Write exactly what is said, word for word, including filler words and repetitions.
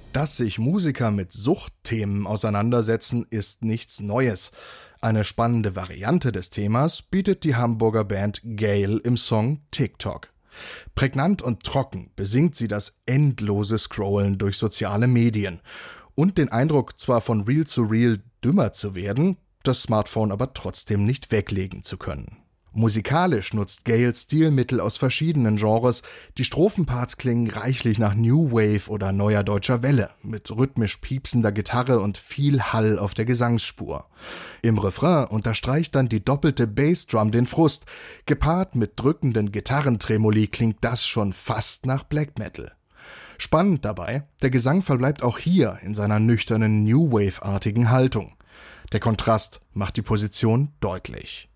Dass sich Musiker mit Suchtthemen auseinandersetzen, ist nichts Neues. Eine spannende Variante des Themas bietet die Hamburger Band Gale im Song TikTok. Prägnant und trocken besingt sie das endlose Scrollen durch soziale Medien und den Eindruck, zwar von Real zu Real dümmer zu werden, das Smartphone aber trotzdem nicht weglegen zu können. Musikalisch nutzt Gale Stilmittel aus verschiedenen Genres. Die Strophenparts klingen reichlich nach New Wave oder Neuer Deutscher Welle, mit rhythmisch piepsender Gitarre und viel Hall auf der Gesangsspur. Im Refrain unterstreicht dann die doppelte Bassdrum den Frust. Gepaart mit drückenden Gitarrentremoli klingt das schon fast nach Black Metal. Spannend dabei, der Gesang verbleibt auch hier in seiner nüchternen New Wave-artigen Haltung. Der Kontrast macht die Position deutlich.